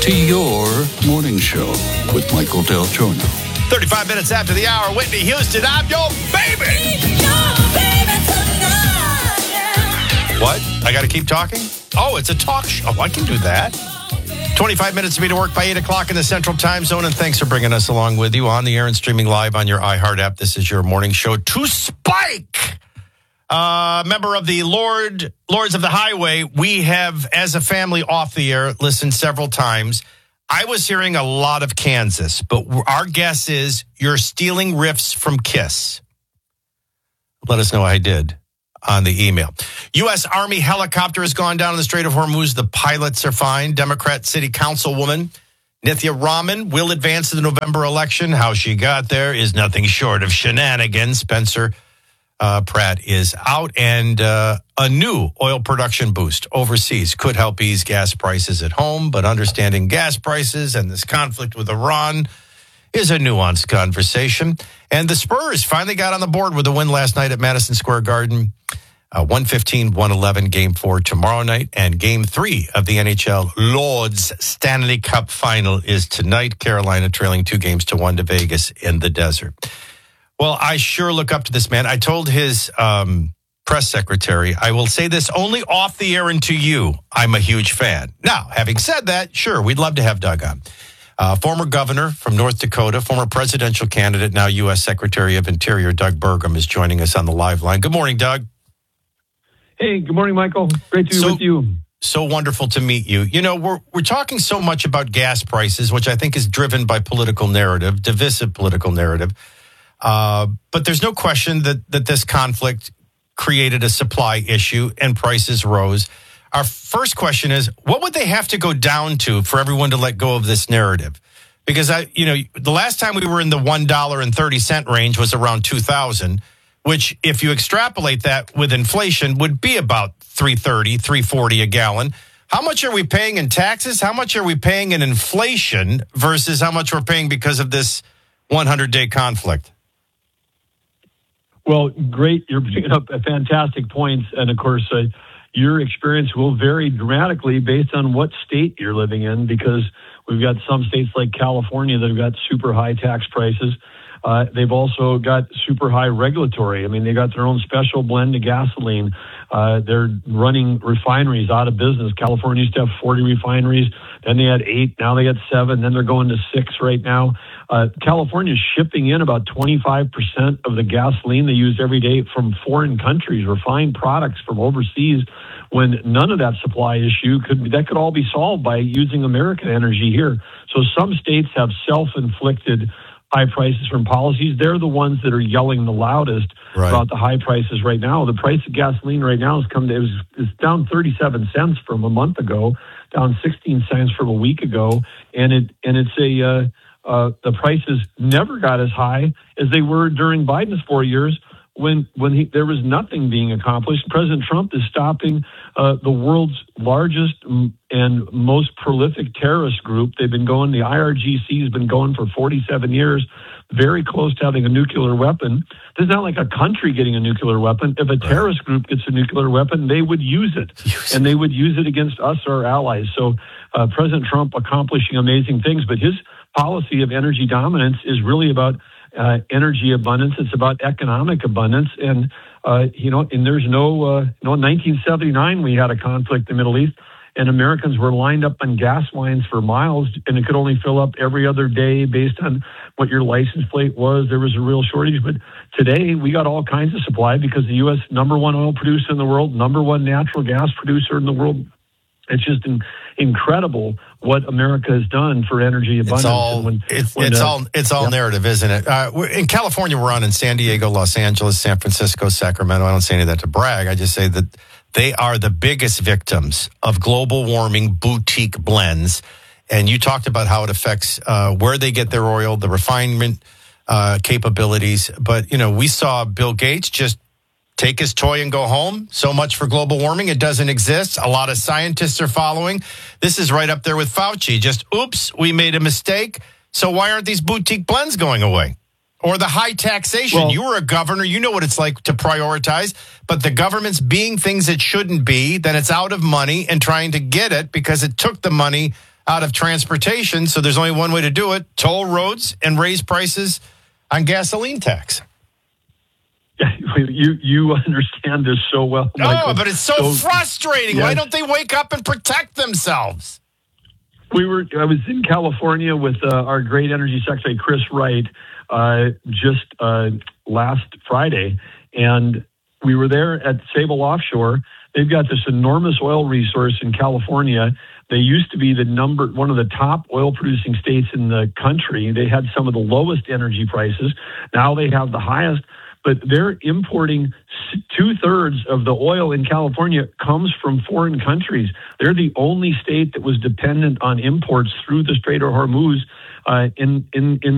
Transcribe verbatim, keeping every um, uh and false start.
to your morning show with Michael Del Giorno. thirty-five minutes after the hour, Whitney Houston, I'm your baby. What? I got to keep talking? Oh, it's a talk show. I can do that. twenty-five minutes to be to work by eight o'clock in the Central Time Zone, and thanks for bringing us along with you on the air and streaming live on your iHeart app. This is your morning show to Spike. Uh, member of the Lord Lords of the Highway, we have, as a family off the air, listened several times. I was hearing a lot of Kansas, but our guess is you're stealing riffs from Kiss. Let us know I did on the email. U S. Army helicopter has gone down in the Strait of Hormuz. The pilots are fine. Democrat City Councilwoman Nithya Raman will advance to the November election. How she got there is nothing short of shenanigans. Spencer uh, Pratt is out, and uh, a new oil production boost overseas could help ease gas prices at home, but understanding gas prices and this conflict with Iran is a nuanced conversation. And the Spurs finally got on the board with a win last night at Madison Square Garden. Uh, one fifteen, one eleven, game four tomorrow night. And game three of the N H L Lords Stanley Cup final is tonight. Carolina trailing two games to one to Vegas in the desert. Well, I sure look up to this man. I told his um, press secretary, I will say this only off the air and to you. I'm a huge fan. Now, having said that, sure, we'd love to have Doug on. Uh, former governor from North Dakota, former presidential candidate, now U S. Secretary of Interior, Doug Burgum, is joining us on the live line. Good morning, Doug. Hey, good morning, Michael. Great to be so, with you. So wonderful to meet you. You know, we're we're talking so much about gas prices, which I think is driven by political narrative, divisive political narrative. Uh, but there's no question that, that this conflict created a supply issue and prices rose. Our first question is, what would they have to go down to for everyone to let go of this narrative? Because, I, you know, the last time we were in the one dollar and thirty cents range was around two thousand, which if you extrapolate that with inflation would be about three thirty, three forty a gallon. How much are we paying in taxes? How much are we paying in inflation versus how much we're paying because of this hundred-day conflict? Well, great. You're bringing up fantastic points. And, of course, uh, your experience will vary dramatically based on what state you're living in, because we've got some states like California that have got super high tax prices. Uh, they've also got super high regulatory. I mean, they got their own special blend of gasoline. Uh, they're running refineries out of business. California used to have forty refineries. Then they had eight. Now they got seven. Then they're going to six right now. Uh, California is shipping in about twenty-five percent of the gasoline they use every day from foreign countries, refined products from overseas, when none of that supply issue could, that could all be solved by using American energy here. So some states have self-inflicted high prices from policies. They're the ones that are yelling the loudest right. about the high prices right now. The price of gasoline right now has come to, it was, it's down thirty-seven cents from a month ago, down sixteen cents from a week ago. And it, and it's a, uh, uh, the prices never got as high as they were during Biden's four years when, when he, there was nothing being accomplished. President Trump is stopping uh, the world's largest and most prolific terrorist group. They've been going, the I R G C has been going for forty-seven years, very close to having a nuclear weapon. This is not like a country getting a nuclear weapon. If a terrorist group gets a nuclear weapon, they would use it, use and they would use it against us or our allies. So uh, President Trump accomplishing amazing things, but his policy of energy dominance is really about uh, energy abundance. It's about economic abundance. And, uh, you know, and there's no, uh, you know, in nineteen seventy-nine, we had a conflict in the Middle East, and Americans were lined up on gas lines for miles, and it could only fill up every other day based on what your license plate was. There was a real shortage. But today, we got all kinds of supply because the U S number one oil producer in the world, number one natural gas producer in the world. It's just in, incredible what America has done for energy abundance. It's all, when, it's, when, it's uh, all, it's all yeah. narrative, isn't it? Uh, we're, in California, we're on in San Diego, Los Angeles, San Francisco, Sacramento. I don't say any of that to brag. I just say that they are the biggest victims of global warming boutique blends. And you talked about how it affects uh, where they get their oil, the refinement uh, capabilities. But, you know, we saw Bill Gates just take his toy and go home. So much for global warming. It doesn't exist. A lot of scientists are following. This is right up there with Fauci. Just, oops, we made a mistake. So why aren't these boutique blends going away? Or the high taxation. Well, you were a governor. You know what it's like to prioritize. But the government's being things it shouldn't be. Then it's out of money and trying to get it because it took the money out of transportation. So there's only one way to do it: toll roads and raise prices on gasoline tax. You you understand this so well, Michael. Oh, but it's so, so frustrating. Yes. Why don't they wake up and protect themselves? We were. I was in California with uh, our great energy secretary, Chris Wright, uh, just uh, last Friday, and we were there at Sable Offshore. They've got this enormous oil resource in California. They used to be the number one of the top oil producing states in the country. They had some of the lowest energy prices. Now they have the highest. But they're importing two thirds of the oil in California comes from foreign countries. They're the only state that was dependent on imports through the Strait of Hormuz uh, in, in, in